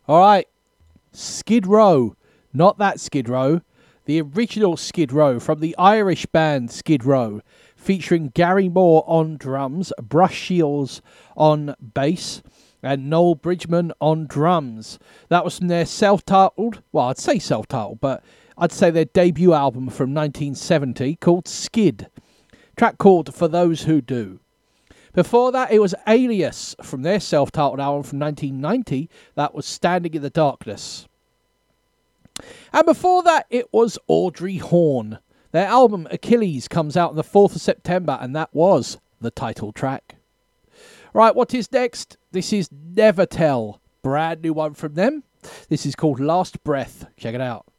All right, Skid Row. Not that Skid Row. The original Skid Row from the Irish band Skid Row, featuring Gary Moore on drums, Bruce Shields on bass, and Noel Bridgman on drums. That was from their self-titled, well, I'd say self-titled, but I'd say their debut album from 1970 called Skid. Track called For Those Who Do. Before that, it was Alias from their self-titled album from 1990. That was Standing in the Darkness. And before that, it was Audrey Horne. Their album Achilles comes out on the 4th of September, and that was the title track. Right, what is next? This is Never Tell. Brand new one from them. This is called Last Breath. Check it out.